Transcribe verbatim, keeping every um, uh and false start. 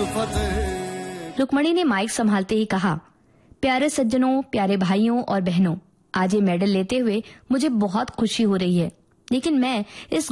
रुक्मणी ने माइक संभालते ही कहा, प्यारे सज्जनों, प्यारे भाइयों और बहनों, आज ये मेडल लेते हुए मुझे बहुत खुशी हो रही है, लेकिन मैं इस